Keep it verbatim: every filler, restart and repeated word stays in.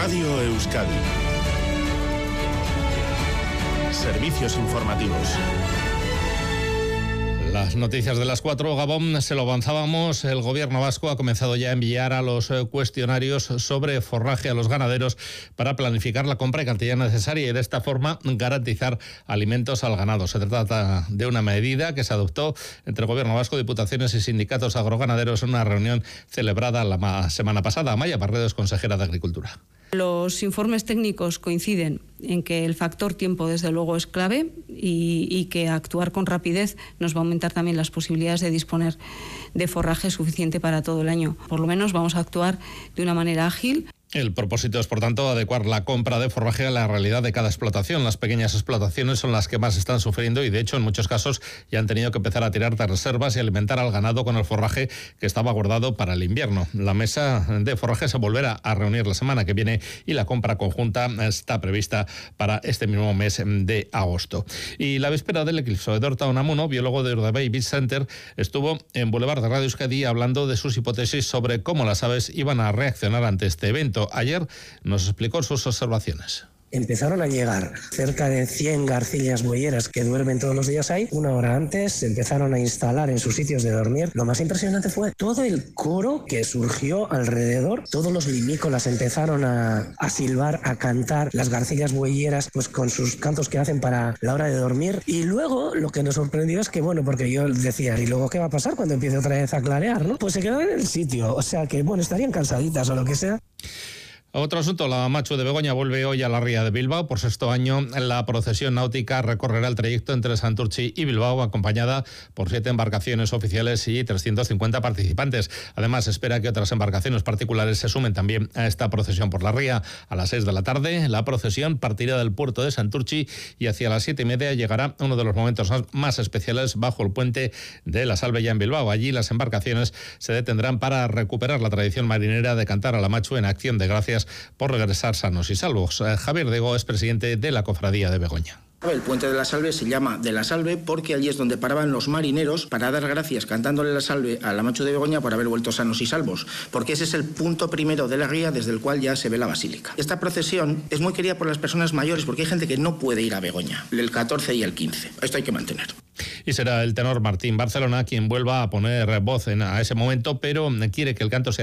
Radio Euskadi. Servicios informativos. Las noticias de las cuatro, Gabón, se lo avanzábamos. El gobierno vasco ha comenzado ya a enviar a los cuestionarios sobre forraje a los ganaderos para planificar la compra y cantidad necesaria y de esta forma garantizar alimentos al ganado. Se trata de una medida que se adoptó entre el gobierno vasco, diputaciones y sindicatos agroganaderos en una reunión celebrada la semana pasada. Amaya Parredo es consejera de Agricultura. Los informes técnicos coinciden en que el factor tiempo desde luego es clave y, y que actuar con rapidez nos va a aumentar también las posibilidades de disponer de forraje suficiente para todo el año. Por lo menos vamos a actuar de una manera ágil. El propósito es, por tanto, adecuar la compra de forraje a la realidad de cada explotación. Las pequeñas explotaciones son las que más están sufriendo y, de hecho, en muchos casos ya han tenido que empezar a tirar de reservas y alimentar al ganado con el forraje que estaba guardado para el invierno. La mesa de forraje se volverá a reunir la semana que viene y la compra conjunta está prevista para este mismo mes de agosto. Y la víspera del eclipse, Dorta Unamuno, biólogo de Urdaibai Beach Center, estuvo en Boulevard de Radio Euskadi hablando de sus hipótesis sobre cómo las aves iban a reaccionar ante este evento. Ayer nos explicó sus observaciones. Empezaron a llegar cerca de cien garcillas boyeras que duermen todos los días ahí. Una hora antes se empezaron a instalar en sus sitios de dormir. Lo más impresionante fue todo el coro que surgió alrededor. Todos los limícolas empezaron a, a silbar, a cantar. Las garcillas boyeras pues con sus cantos que hacen para la hora de dormir. Y luego lo que nos sorprendió es que, bueno, porque yo decía, ¿y luego qué va a pasar cuando empiece otra vez a clarear, no? Pues se quedaron en el sitio. O sea que, bueno, estarían cansaditas o lo que sea. Otro asunto, la Machu de Begoña vuelve hoy a la ría de Bilbao. Por sexto año, la procesión náutica recorrerá el trayecto entre Santurtzi y Bilbao, acompañada por siete embarcaciones oficiales y trescientos cincuenta participantes. Además, se espera que otras embarcaciones particulares se sumen también a esta procesión por la ría. A las seis de la tarde, la procesión partirá del puerto de Santurtzi y hacia las siete y media llegará uno de los momentos más especiales bajo el puente de la Salve ya en Bilbao. Allí las embarcaciones se detendrán para recuperar la tradición marinera de cantar a la Machu en acción de gracias por regresar sanos y salvos. Javier Dego es presidente de la Cofradía de Begoña. El puente de la Salve se llama de la Salve porque allí es donde paraban los marineros para dar gracias cantándole la salve a la Machu de Begoña por haber vuelto sanos y salvos, porque ese es el punto primero de la ría desde el cual ya se ve la basílica. Esta procesión es muy querida por las personas mayores porque hay gente que no puede ir a Begoña, el catorce y el quince. Esto hay que mantener. Y será el tenor Martín Barcelona quien vuelva a poner voz en, a ese momento, pero quiere que el canto sea